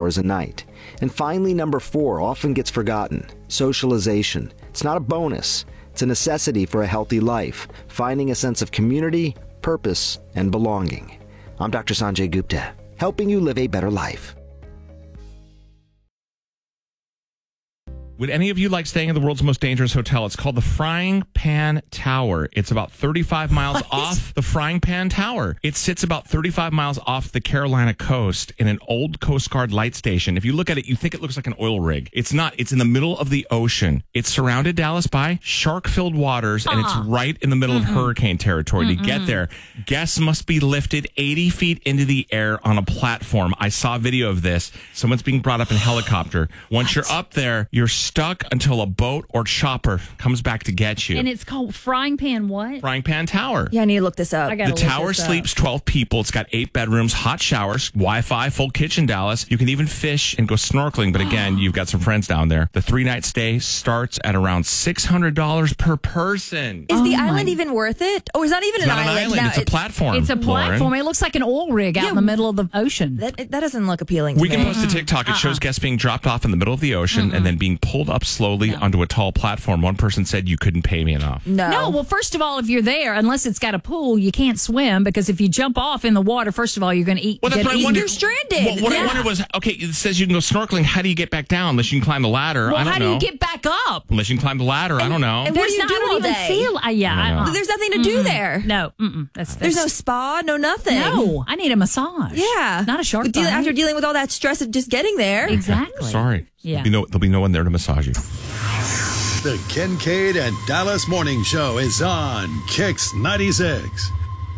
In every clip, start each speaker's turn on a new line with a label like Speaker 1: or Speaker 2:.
Speaker 1: hours a night. And finally, number 4 often gets forgotten: socialization. It's not a bonus. It's a necessity for a healthy life, finding a sense of community, purpose, and belonging. I'm Dr. Sanjay Gupta, helping you live a better life.
Speaker 2: Would any of you like staying in the world's most dangerous hotel? It's called the Frying Pan Tower. It's about 35 miles off the Frying Pan Tower. It sits about 35 miles off the Carolina coast in an old Coast Guard light station. If you look at it, you think it looks like an oil rig. It's not. It's in the middle of the ocean. It's surrounded, Dallas, by shark-filled waters, and it's right in the middle of hurricane territory. To get there, guests must be lifted 80 feet into the air on a platform. I saw a video of this. Someone's being brought up in a helicopter. Once you're up there, you're stuck until a boat or chopper comes back to get you.
Speaker 3: And it's called Frying Pan what?
Speaker 2: Frying Pan Tower.
Speaker 4: Yeah, I need to look this up.
Speaker 2: The tower sleeps 12 people. It's got 8 bedrooms, hot showers, Wi-Fi, full kitchen, Dallas. You can even fish and go snorkeling. But again, you've got some friends down there. The 3-night stay starts at around $600 per person.
Speaker 4: Is the island even worth it? Oh, it's not even
Speaker 2: It's
Speaker 4: an
Speaker 2: not an
Speaker 4: island.
Speaker 2: island. It's a platform.
Speaker 3: It's a platform.
Speaker 2: Lauren.
Speaker 3: It looks like an oil rig out in the middle of the ocean.
Speaker 4: That doesn't look appealing to
Speaker 2: We
Speaker 4: me.
Speaker 2: can post a TikTok. It shows guests being dropped off in the middle of the ocean and then being pulled up slowly onto a tall platform. One person said, "You couldn't pay me enough."
Speaker 3: No, well, first of all, if you're there, unless it's got a pool, you can't swim, because if you jump off in the water, first of all, you're going to eat.
Speaker 2: Well, that's what I wondered.
Speaker 4: You're stranded.
Speaker 2: What I wondered was, okay, it says you can go snorkeling. How do you get back down? Unless you can climb the ladder.
Speaker 3: Well,
Speaker 2: I don't
Speaker 3: how
Speaker 2: know.
Speaker 3: do you get back up?
Speaker 2: Unless you can climb the ladder. I don't know.
Speaker 4: and what do you do
Speaker 3: I don't
Speaker 4: all
Speaker 3: even
Speaker 4: day?
Speaker 3: feel.
Speaker 4: There's nothing to do there.
Speaker 3: No,
Speaker 4: There's no spa, no nothing.
Speaker 3: No, I need a massage.
Speaker 4: Yeah.
Speaker 3: Not a shark bite.
Speaker 4: After dealing with all that stress of just getting there.
Speaker 3: Exactly.
Speaker 2: Sorry.
Speaker 3: Yeah.
Speaker 2: There'll be no one there to massage you.
Speaker 5: The Kincaid and Dallas Morning Show is on Kix 96.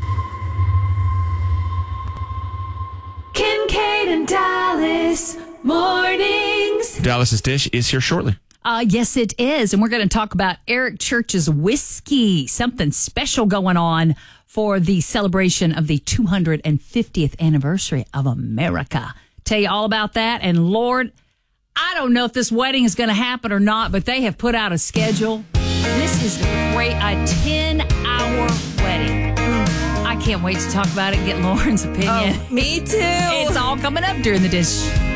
Speaker 3: Kincaid and Dallas mornings.
Speaker 2: Dallas's Dish is here shortly.
Speaker 3: Yes, it is. And we're going to talk about Eric Church's whiskey. Something special going on for the celebration of the 250th anniversary of America. Tell you all about that. And Lord, I don't know if this wedding is going to happen or not, but they have put out a schedule. This is great. A 10-hour wedding. I can't wait to talk about it and get Lauren's opinion.
Speaker 4: Oh, me too.
Speaker 3: It's all coming up during the Dish.